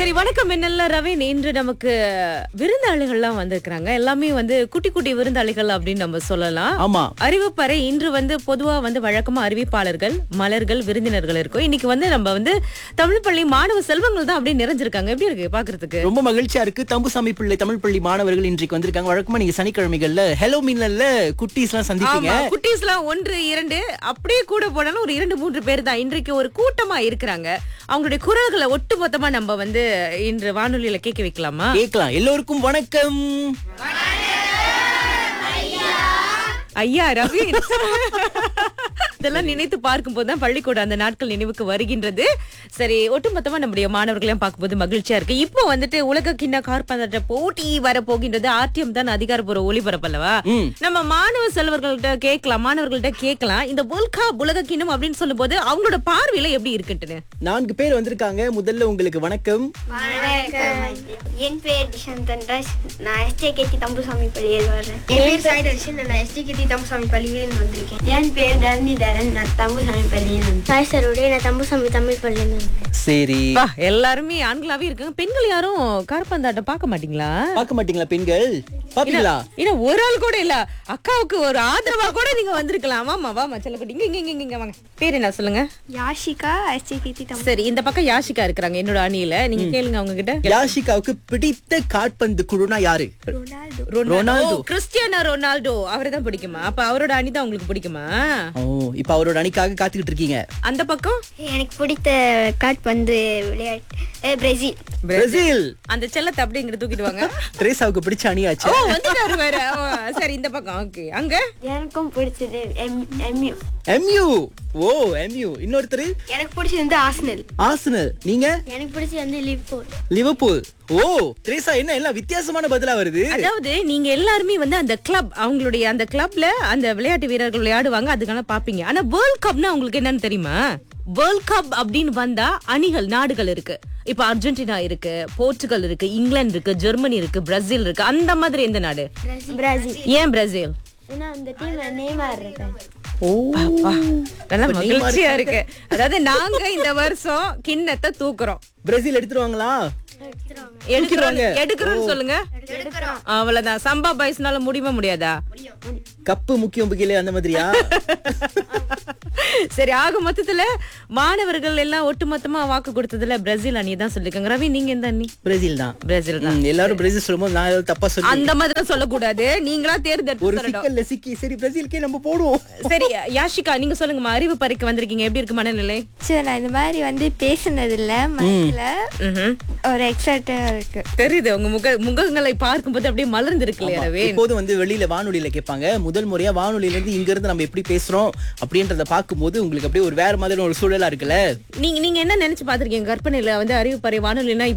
சரி, வணக்கம். என்னல்ல ரவீன், இன்று நமக்கு விருந்தாளிகள்லாம் வந்திருக்கிறாங்க. எல்லாமே குட்டி குட்டி விருந்தாளிகள் அப்படின்னு நம்ம சொல்லலாம். ஆமா. அறிவிப்பறை இன்று பொதுவா வழக்கமா அறிவிப்பாளர்கள், மலர்கள், விருந்தினர்கள் இருக்கும். இன்னைக்கு நம்ம தமிழ் பள்ளி மாணவ செல்வங்கள் தான் அப்படியே நிறைஞ்சிருக்காங்க. எப்படி இருக்கு பாக்குறதுக்கு? ரொம்ப மகிழ்ச்சியா இருக்கு. தம்புசாமி பிள்ளை தமிழ் பள்ளி மாணவர்கள் இன்றைக்கு வந்திருக்காங்க. வழக்கமா நீங்க சனிக்கிழமைகள்ல ஹலோ மின்னல்ல குட்டீஸ் எல்லாம் சந்திப்பீங்க. குட்டீஸ்லாம் 1, 2 அப்படியே கூட போனாலும் ஒரு 2, 3 பேர் தான். இன்றைக்கு ஒரு கூட்டமா இருக்கிறாங்க. அவங்களுடைய குரல்களை ஒட்டு மொத்தமா நம்ம இன்று வானொலியில கேட்க வைக்கலாமா? கேட்கலாம். எல்லோருக்கும் வணக்கம். ஐயா ரவி, இதெல்லாம் நினைத்து பார்க்கும் போதுதான் பள்ளிக்கூட அந்த நாட்கள் நினைவுக்கு வருகின்றது. சரி, ஒட்டுமொத்தமா நம்முடைய மாணவர்களையும் பார்க்கும்போது மகிழ்ச்சியா இருக்கு. இப்போ உலக கிண்ண காற்பந்தாட்ட போட்டி வர போகின்றது. ஆர்டிஎம் தான் அதிகாரப்பூர்வ ஒளிபரப்பல்லவா? நம்ம மாணவ செல்வர்கள்ட்ட கேட்கலாம், இந்த வேர்ல்ட் கப் உலக கிண்ணம் அப்படின்னு சொல்லும் போது அவங்களோட பார்வையில எப்படி இருக்குன்னு. 4 பேர் வந்திருக்காங்க. முதல்ல உங்களுக்கு வணக்கம். என் பேர் டிஷந்தன் ராஜ். நான் எஸ்டிகேடி தம்புசாமி பள்ளியில் வரேன். என் பேர் சாய்தர்ஷன். நான் எஸ்டிகேடி தம்புசாமி பள்ளியில் வந்திருக்கேன். என் பேர் தரணிதரன். நான் தம்புசாமி பள்ளியில் வந்தேன். சாய் சருடைய. நான் தம்புசாமி தமிழ் பள்ளியில் வந்தேன். சரி, எல்லாருமே ஆண்களாவே இருக்காங்க. பெண்கள் யாரும் காற்பந்தாட்டம் பார்க்க மாட்டீங்களா? பார்க்க மாட்டீங்களா? பெண்கள் பாப்பீங்களா? ஒரு ஆள் கூட இல்ல. அக்காவுக்கு ஒரு ஆதரவா கூட நீங்க வந்திருக்கலாம். வாமா செல்லக்குட்டி, இங்க வாங்க. பேர் என்ன சொல்லுங்க? யாஷிகா, எஸ்டிகேடி தம்பு. சரி, இந்த பக்கம் யாஷிகா இருக்கிறாங்க என்னோட அணியில. நீங்க கேளுங்க அவங்க கிட்ட. யாஷிகாவுக்கு பிடித்த காற்பந்து குழுனா யாரு? ரொனால்டோ. கிறிஸ்டியானோ ரொனால்டோ அவரைதான் பிடிக்குமா? அப்ப அவரோட அணி தான் உங்களுக்கு பிடிக்குமா? ஓ, இப்ப அவரோட அணிக்காக காத்துக்கிட்டு இருக்கீங்க. அந்த பக்கம் எனக்கு பிடித்த கால்பந்து விளையாட்டு பிரேசில். பிரேசில். அந்த செல்லத்தை அப்படி இங்க தூக்கிட்டு வாங்க. திரேசாவுக்கு பிடிச்ச அணியாச்சு. வந்துட்டாரு வேற. சரி, இந்த பக்கம். ஓகே, அங்க எனக்கும் பிடிச்சது எம்யூ. எம்யூ. ஓ, எம்யூ. இன்னொருத்தர்? எனக்கு பிடிச்சது ஆர்சனல். ஆர்சனல். நீங்க? எனக்கு பிடிச்சது லிவர்பூல். லிவர்பூல். ஓ, திரேசா, என்ன எல்லாம் வித்தியாசமான பதிலா வருது? அதாவது நீங்க எல்லாருமே அந்த கிளப், அவங்களுடைய அந்த கிளப்ல அந்த விளையாட்டு வீரர்கள் விளையாடுவாங்க, அதுக்கான பாப்பீங்க. ஆனா வேர்ல்ட் கப்னா உங்களுக்கு என்னன்னு தெரியுமா? வேர்ல்ட் கப் அப்படின்னு வந்தா அணிகள், நாடுகள் இருக்கு. இப்ப அர்ஜென்டினா இருக்கு, போர்ச்சுகல் இருக்கு, இங்கிலாந்து இருக்கு, ஜெர்மனி இருக்கு, பிரேசில் இருக்கு. அந்த மாதிரி எந்த நாடு? பிரேசில். ஏன் பிரேசில்? ஏன்னா அந்த டீம்ல நெய்மார் இருக்காங்க. ஓ, நல்லா மகிழ்ச்சியா இருக்கு. அதாவது நாங்க இந்த வருஷம் கிண்ணத்தை தூக்குறோம். பிரேசில் எடுத்துருவாங்களா? எடுக்கிறோம் சொல்லுங்க. அவ்வளவுதான். சம்பா பாய்ஸ்னால முடியாதா? கப்பு முக்கியம் புகிலே அந்த மாதிரியா? சரி, ஆக மொத்தத்துல மாணவர்கள் எல்லாம் ஒட்டுமொத்தமா வாக்கு கொடுத்ததுல பிரேசில் அணி தான் சொல்லிருக்காங்க. ரவி, நீங்க எந்த அணி? பிரேசில் தான். பிரேசில் தான். எல்லாரும் பிரேசில் சொல்லும்போது நான் ஏதாவது தப்பா சொல்லி அந்த மாதிரி சொல்லக்கூடாது. நீங்களா ஒரு தேர்ந்தெடுத்து சிக்கல்ல சிக்கி சரி பிரேசிலுக்கே நம்ம போடுவோம். சரி, யாஷிகா, நீங்க சொல்லுங்கம்மா. அறிவு பறிக்கு வந்திருக்கீங்க, எப்படி இருக்கு மனநிலை? சரி, நான் இந்த மாதிரி பேசினது இல்ல, மனசுல ஒரு எக்ஸைட்டா இருக்கு. தெரியுது, உங்க முகங்களை பார்க்கும்போது அப்படியே மலர்ந்து இருக்கு இல்லையா ரவி? இப்போது வெளியில வானொலியில கேட்பாங்க. முதல் முறையா வானொலியில இருந்து இங்க இருந்து நம்ம எப்படி பேசுறோம் அப்படின்றத பார்க்கும்போது உங்களுக்கு அப்படியே ஒரு வேற மாதிரி ஒரு சூழலா இருக்குல்ல. நீங்க என்ன நினைச்சு பாத்திருக்கீங்க? கற்பனையில அறிவு பறை வானொலினா